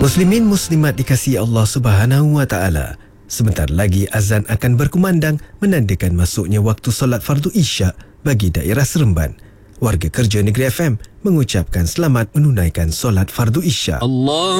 Muslimin muslimat dikasihi Allah Subhanahu wa taala. Sebentar lagi azan akan berkumandang menandakan masuknya waktu solat fardu Isyak bagi daerah Seremban. Warga kerja Negeri FM mengucapkan selamat menunaikan solat fardu Isyak. Allah